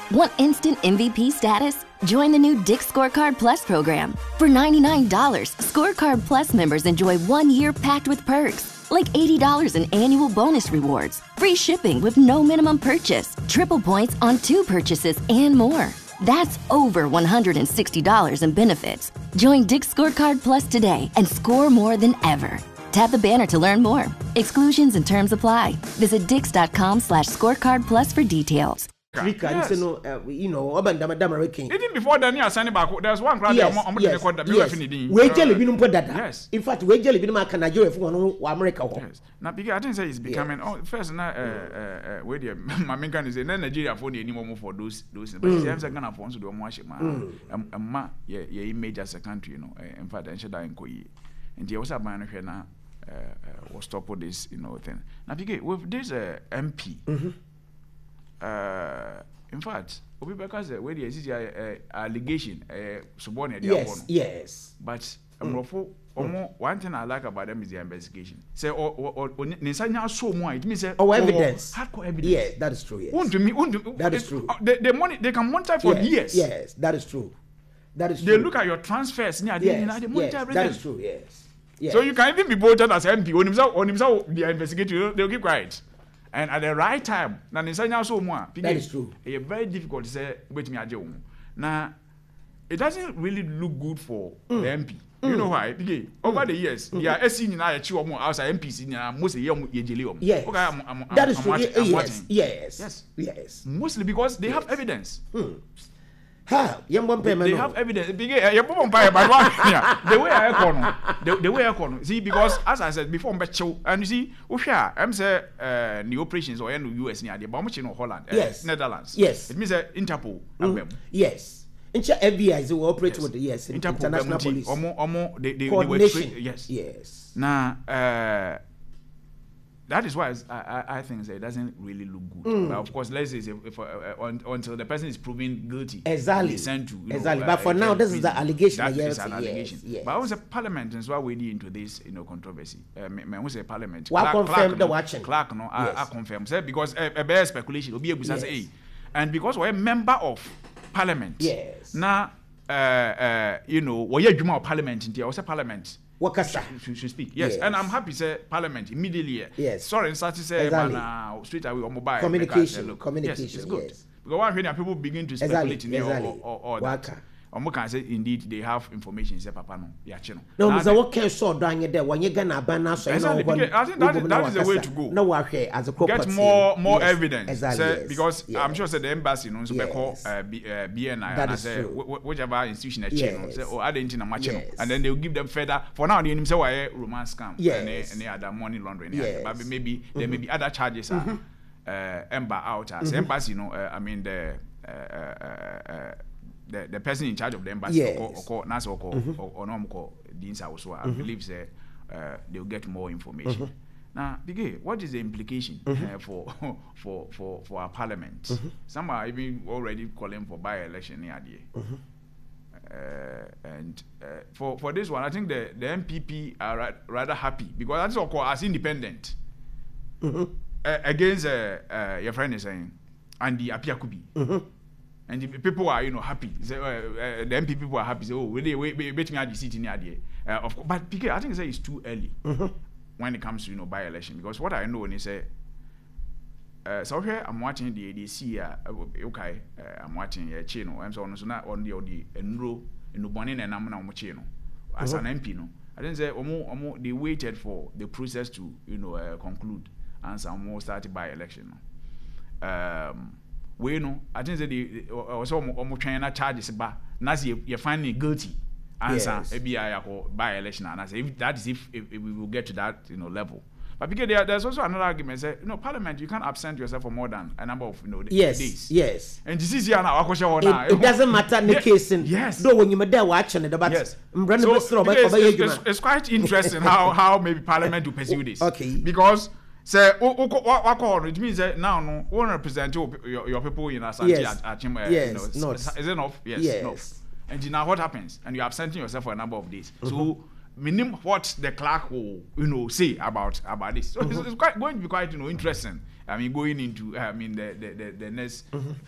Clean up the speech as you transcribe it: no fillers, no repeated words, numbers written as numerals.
Want instant MVP status? Join the new Dick's Scorecard Plus program. For $99, Scorecard Plus members enjoy 1 year packed with perks, like $80 in annual bonus rewards, free shipping with no minimum purchase, triple points on 2 purchases, and more. That's over $160 in benefits. Join Dick's Scorecard Plus today and score more than ever. Tap the banner to learn more. Exclusions and terms apply. Visit dix.com/scorecardplus for details. Yes. You know, even before Daniel signing back, there's one crowd yes. In fact, we jelly bin America America. Yes. Now because I think say it's becoming first now where the my main can is in Nigeria for the anymore for those but it's Ghana for so do more ma yeah image as a country, you know. In fact I should die in Koyi. And the also man now was stop with this, you know, thing. Now because with this MP in fact, because where there is allegation, subordinate. Yes. But one thing I like about them is the investigation. Say, so more. It means evidence, hardcore evidence. Yes, that is true. Yes. That is true. The money they can monitor for years. Yes, that is true. That is true. They look at your transfers. They monitor everything. That is true. Yes. So you can even be voted as MP on himself. They investigate you. They'll keep quiet. And at the right time, that is true. It's very difficult to say, wait me, now, it doesn't really look good for the MP. You know why? Because over the years, they are SC in outside MPs, most of them, yes. That is true. Yes. Mostly because they have evidence. They have evidence. The way I call see, because as I said before, and you see, I'm saying the operations or in the US near the Bamuchino Holland, Netherlands. Yes. It means Interpol. Yes. FBI is operating with the international police. They were yes. Now, that is why I think that it doesn't really look good. But of course, let's say until the person is proven guilty, exactly. Sent to, exactly. But for now, this is the allegation. That is an allegation. Yes. But I was a parliament, and so why we into this, controversy. I was a parliament. What confirmed the watching? Clark, no, I confirm. Because a bare speculation will be able to say, and because we're a member of parliament. Yes. Now, we're a parliament in the parliament. Wakasa should speak. Yes. And I'm happy say parliament immediately. Yes. Sorry, start to say straight away on mobile communication. Yes, it's good. Because when people begin to speculate in or that. Can say indeed they have information say papa no ya che no. No, Mr. What can so do anye there when you gonna ban na so I think that is the way to go. No wa hwe as a corporate. Get more evidence. Exactly. Because I'm sure say the embassy no so be call BNI and say whichever institution a che no say I didn't na ma che no, and then they will give them further. For now they say why romance scam and other money laundering. But maybe there may be other charges ember out as embassy I mean the person in charge of the embassy or I believe say they'll get more information. Now, what is the implication for our parliament? Some are even already calling for by-election here. And for this one, I think the MPP are rather happy because that's of course as independent against your friend is saying and the Apia Kubi. And the people are, happy. The MP people are happy. Say, we bet me at the seat in the idea. Of course, but PK, I think it's too early when it comes to by-election because what I know is so here I'm watching the ADC. Okay, I'm watching channel. I'm so on the enroll in the morning and I'm now channel as an MP. No, I didn't say they waited for the process to conclude and some more started by-election. We know, I think that they also trying to charge this bar. Now you find me guilty. Answer by-election, and I say if we will get to that level. But because there's also another argument. Say Parliament, you can't absent yourself for more than a number of days. Yes. And this is here now. It doesn't matter in the case. Yes. Though when you're there watching it, but it's quite interesting how maybe Parliament will pursue this. Okay. Because. Say, it means that now no one represent your people in Asante is it enough? Yes, enough. And now what happens? And you're absenting yourself for a number of days. So minimum what the clerk will say about this. So it's going to be quite interesting. I mean, going into the next